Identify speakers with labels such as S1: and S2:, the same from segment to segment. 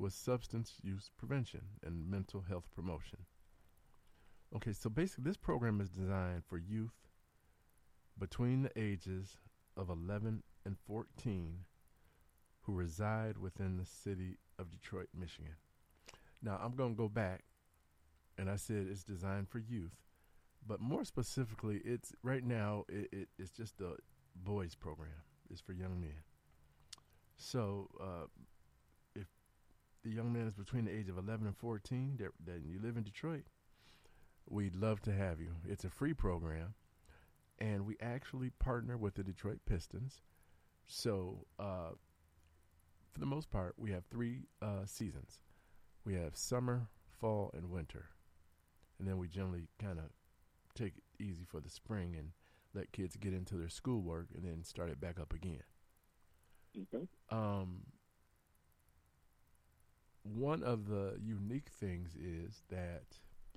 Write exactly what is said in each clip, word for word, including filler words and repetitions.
S1: with substance use prevention and mental health promotion. Okay, so basically this program is designed for youth between the ages of eleven and fourteen who reside within the city of Detroit, Michigan. Now, I'm going to go back, and I said it's designed for youth, but more specifically, it's right now, it, it, it's just a boys program. It's for young men. So uh, if the young man is between the age of eleven and fourteen, that, that you live in Detroit, we'd love to have you. It's a free program, and we actually partner with the Detroit Pistons. So uh, for the most part, we have three uh, seasons. We have summer, fall, and winter. And then we generally kind of take it easy for the spring and let kids get into their schoolwork and then start it back up again.
S2: Okay.
S1: Um, one of the unique things is that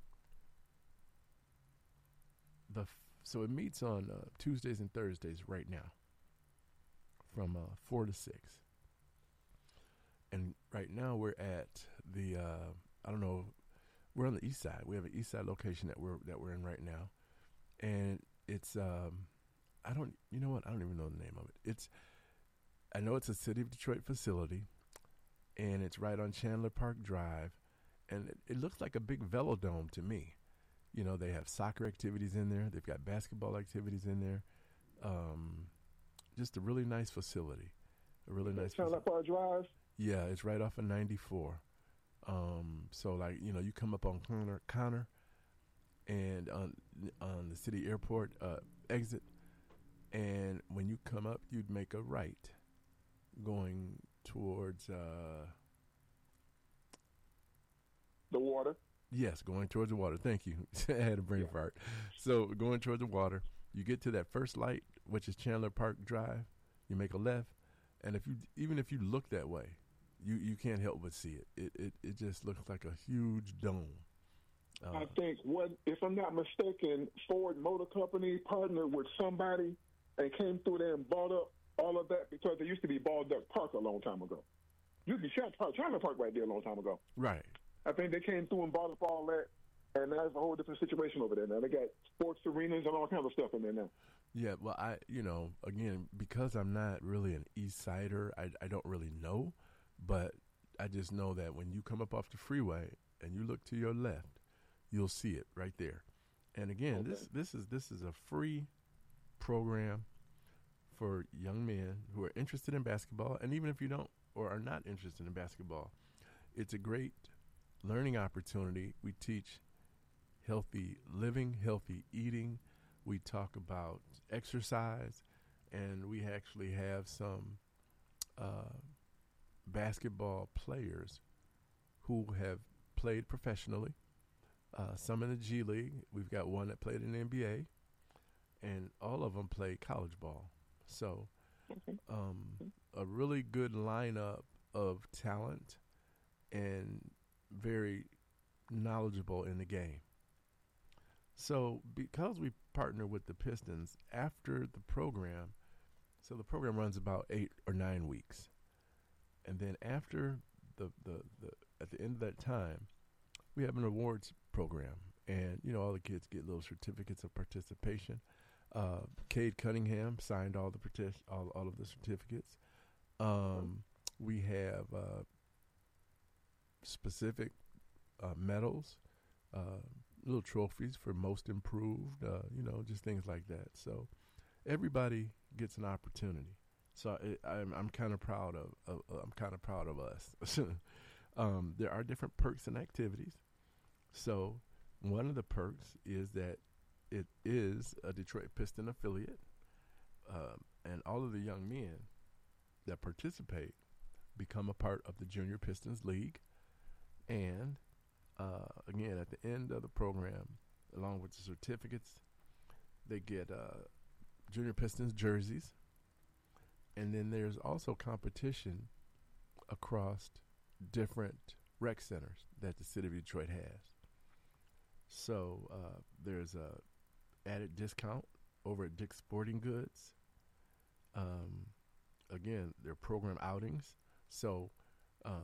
S1: the f- so it meets on uh, Tuesdays and Thursdays right now from uh, four to six. And right now we're at the uh, I don't know, we're on the east side. We have an east side location that we're that we're in right now, and it's um, I don't you know what I don't even know the name of it. It's I know it's a City of Detroit facility, and it's right on Chandler Park Drive, and it, it looks like a big velodome to me. You know, they have soccer activities in there. They've got basketball activities in there. Um, just a really nice facility. A really nice
S2: Chandler Park Drive?
S1: Yeah, it's right off of ninety-four. Um, so, like, you know, you come up on Connor, Connor and on, on the city airport uh, exit, and when you come up, you'd make a right going towards... Uh,
S2: the water?
S1: Yes, going towards the water. Thank you. I had a brain
S2: Yeah.
S1: fart. So going towards the water, you get to that first light, which is Chandler Park Drive. You make a left, and if you even if you look that way, you, you can't help but see it. It it it just looks like a huge dome. Uh,
S2: I think, what, if I'm not mistaken, Ford Motor Company partnered with somebody and came through there and bought up all of that, because there used to be Ball Duck Park a long time ago. Used to be Chandler Park, Chandler Park right there a long time ago.
S1: right.
S2: I think they came through and bought up all that, and now it's a whole different situation over there now. They got sports arenas and all kinds of stuff in there now.
S1: Yeah, well, I, you know, again, because I'm not really an East Sider, I, I don't really know, but I just know that when you come up off the freeway and you look to your left, you'll see it right there. And again,
S2: Okay.
S1: this this is this is a free program for young men who are interested in basketball, and even if you don't or are not interested in basketball, it's a great learning opportunity. We teach healthy living, healthy eating. We talk about exercise, and we actually have some uh, basketball players who have played professionally. Uh, some in the G League. We've got one that played in the N B A, and all of them play college ball. So um, a really good lineup of talent and very knowledgeable in the game. So because we partner with the Pistons, after the program, so the program runs about eight or nine weeks. And then after the, the, the at the end of that time, we have an awards program. And, you know, all the kids get little certificates of participation. Uh, Cade Cunningham signed all the partic- all, all of the certificates. Um, we have uh, specific uh, medals, uh, little trophies for most improved, uh, you know, just things like that. So everybody gets an opportunity. So it, I'm I'm kind of proud of, of I'm kind of proud of us. um, there are different perks and activities. So one of the perks is that it is a Detroit Piston affiliate, uh, and all of the young men that participate become a part of the Junior Pistons League. And uh, again, at the end of the program, along with the certificates, they get uh, Junior Pistons jerseys. And then there's also competition across different rec centers that the city of Detroit has. So uh, there's a added discount over at Dick's Sporting Goods. Um, again, they're program outings. So